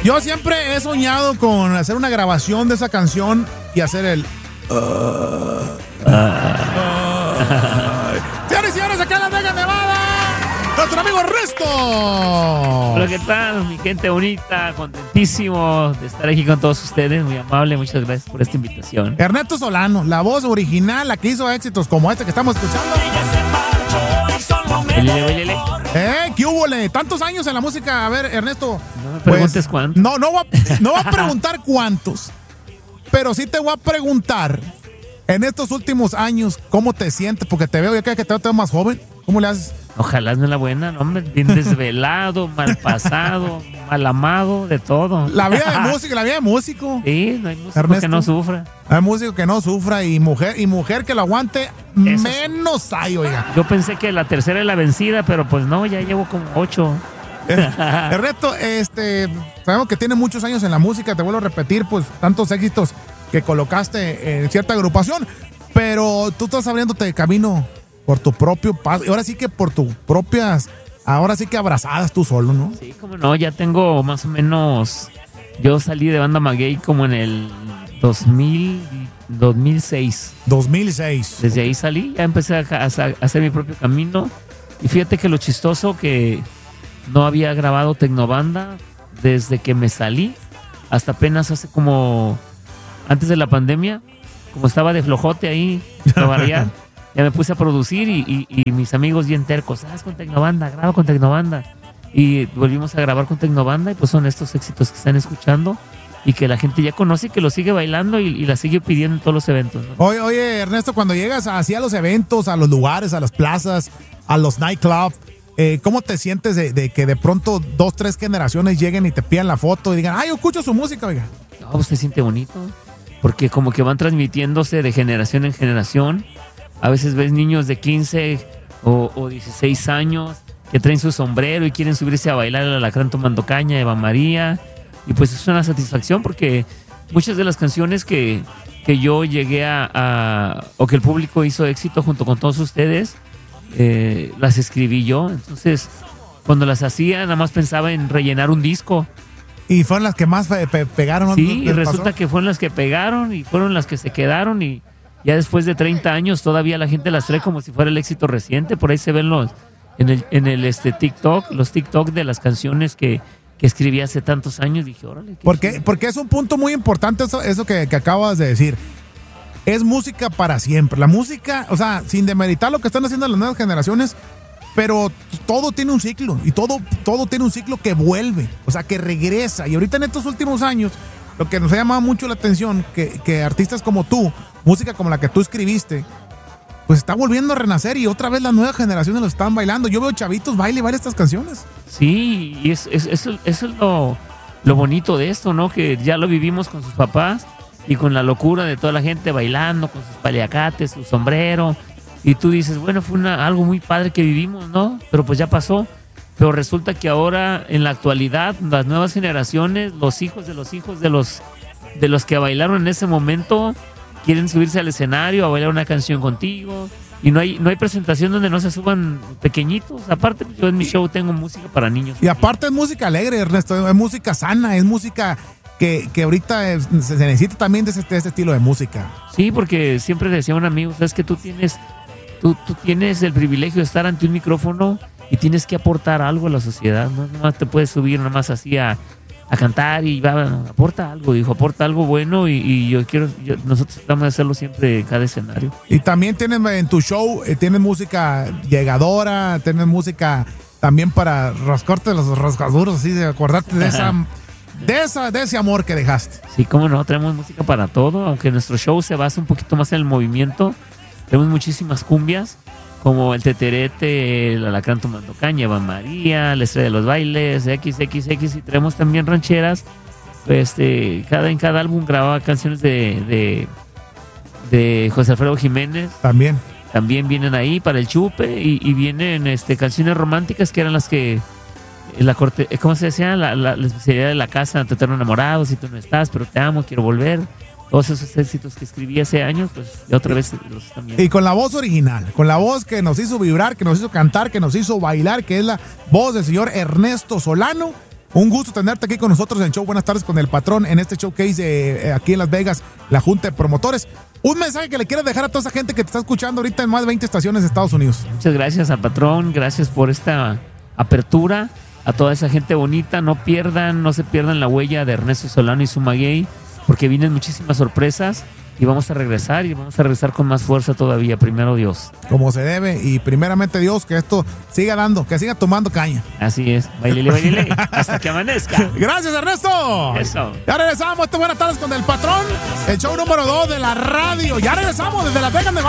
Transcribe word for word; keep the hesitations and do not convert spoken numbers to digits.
Yo siempre he soñado con hacer una grabación de esa canción y hacer el... Uh, uh, Señores y señores, acá en Las Vegas, Nevada, nuestro amigo Ernesto. Hola, ¿qué tal? Mi gente bonita, contentísimo de estar aquí con todos ustedes, muy amable, muchas gracias por esta invitación. Ernesto Solano, la voz original, la que hizo éxitos como este que estamos escuchando. Bailele, bailele. Eh, ¿qué hubo? Tantos años en la música. A ver, Ernesto. No me preguntes pues, cuántos. No, no voy a, no voy a preguntar cuántos, pero sí te voy a preguntar en estos últimos años cómo te sientes, porque te veo ya que te veo más joven. ¿Cómo le haces? Ojalá no es la buena, no, hombre, bien desvelado, mal pasado, mal amado, de todo. La vida de músico, la vida de músico. Sí, no hay músico Ernesto, que no sufra. Hay músico que no sufra y mujer y mujer que lo aguante. Eso menos sí. Hay, oiga. Yo pensé que la tercera es la vencida, pero pues no, ya llevo como ocho. Ernesto, este, sabemos que tiene muchos años en la música, te vuelvo a repetir, pues tantos éxitos que colocaste en cierta agrupación, pero tú estás abriéndote camino por tu propio paso, y ahora sí que por tus propias, ahora sí que abrazadas tú solo, ¿no? Sí, como no, ya tengo más o menos, yo salí de Banda Maguey como en el dos mil, dos mil seis. dos mil seis. Desde ahí salí, ya empecé a, a, a hacer mi propio camino, y fíjate que lo chistoso que no había grabado Tecnobanda desde que me salí, hasta apenas hace como, antes de la pandemia, como estaba de flojote ahí, ya, ya me puse a producir y, y, y mis amigos bien tercos, haz con Tecnobanda, graba con Tecnobanda. Y volvimos a grabar con Tecnobanda y pues son estos éxitos que están escuchando y que la gente ya conoce y que lo sigue bailando y, y la sigue pidiendo en todos los eventos, ¿no? Oye, oye, Ernesto, cuando llegas así a los eventos, a los lugares, a las plazas, a los nightclubs, eh, ¿cómo te sientes de, de que de pronto dos, tres generaciones lleguen y te pidan la foto y digan, ay, yo escucho su música, oiga? No, pues se siente bonito, porque como que van transmitiéndose de generación en generación. A veces ves niños de quince o, o dieciséis años que traen su sombrero y quieren subirse a bailar el Alacrán tomando caña, Eva María. Y pues es una satisfacción porque muchas de las canciones que, que yo llegué a, a... o que el público hizo éxito junto con todos ustedes, eh, las escribí yo. Entonces, cuando las hacía, nada más pensaba en rellenar un disco. Y fueron las que más pe- pe- pegaron. Sí, y resulta que fueron las que pegaron y fueron las que se quedaron y ya después de treinta años todavía la gente las trae como si fuera el éxito reciente. Por ahí se ven los en el, en el este TikTok, los TikTok de las canciones que, que escribí hace tantos años. Dije, órale. Porque, porque es un punto muy importante eso, eso que, que acabas de decir. Es música para siempre. La música, o sea, sin demeritar lo que están haciendo las nuevas generaciones, pero todo tiene un ciclo y todo, todo tiene un ciclo que vuelve, o sea, que regresa. Y ahorita en estos últimos años, lo que nos ha llamado mucho la atención, que, que artistas como tú, música como la que tú escribiste, pues está volviendo a renacer y otra vez las nuevas generaciones lo están bailando. Yo veo chavitos baile y baile estas canciones. Sí, y es, es, eso, eso es lo, lo bonito de esto, ¿no? Que ya lo vivimos con sus papás y con la locura de toda la gente bailando con sus paliacates, su sombrero. Y tú dices, bueno, fue una, algo muy padre que vivimos, ¿no? Pero pues ya pasó. Pero resulta que ahora, en la actualidad, las nuevas generaciones, los hijos de los hijos de los, de los que bailaron en ese momento, quieren subirse al escenario a bailar una canción contigo. Y no hay, no hay presentación donde no se suban pequeñitos. Aparte, yo en mi show tengo música para niños. Y aparte es música alegre, Ernesto, es música sana, es música que, que ahorita es, se necesita también de ese, de ese estilo de música. Sí, porque siempre decía un amigo, sabes que tú tienes... Tú, tú tienes el privilegio de estar ante un micrófono y tienes que aportar algo a la sociedad, no nomás te puedes subir nomás así a, a cantar y va, aporta algo, dijo, aporta algo bueno y, y yo quiero, yo, nosotros tratamos de hacerlo siempre en cada escenario. Y también tienes en tu show, eh, tienes música llegadora, tienes música también para rascarte los rasgaduros, así de acordarte de esa, de esa, de ese amor que dejaste. Sí, cómo no, tenemos música para todo, aunque nuestro show se basa un poquito más en el movimiento. Tenemos muchísimas cumbias, como el teterete, el Alacrán tomando caña, Eva María, la Estrella de los Bailes, equis equis equis, y tenemos también rancheras. Este, cada, en cada álbum grababa canciones de, de, de José Alfredo Jiménez. También. También vienen ahí para el chupe y, y vienen este, canciones románticas que eran las que, la corte, ¿cómo se decía? La, la, la especialidad de la casa, te eterno enamorado, si tú no estás, pero te amo, quiero volver. Todos esos éxitos que escribí hace años, pues ya otra vez los están viendo. Y con la voz original, con la voz que nos hizo vibrar, que nos hizo cantar, que nos hizo bailar, que es la voz del señor Ernesto Solano. Un gusto tenerte aquí con nosotros en el show Buenas Tardes con el Patrón, en este showcase eh, aquí en Las Vegas, la Junta de Promotores. Un mensaje que le quieras dejar a toda esa gente que te está escuchando ahorita en más de veinte estaciones de Estados Unidos. Muchas gracias al Patrón, gracias por esta apertura. A toda esa gente bonita, no pierdan, no se pierdan la huella de Ernesto Solano y Suma Gay, porque vienen muchísimas sorpresas y vamos a regresar y vamos a regresar con más fuerza todavía, primero Dios. Como se debe, y primeramente Dios, que esto siga dando, que siga tomando caña. Así es, bailele, bailele, hasta que amanezca. Gracias, Ernesto. Eso. Ya regresamos, este Buenas Tardes con el Patrón, el show número dos de la radio. Ya regresamos desde Las Vegas, Nevada.